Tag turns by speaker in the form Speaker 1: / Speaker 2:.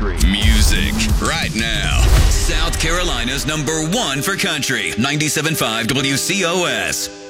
Speaker 1: country.
Speaker 2: Music right now. South Carolina's #1 for country. 97.5 WCOS.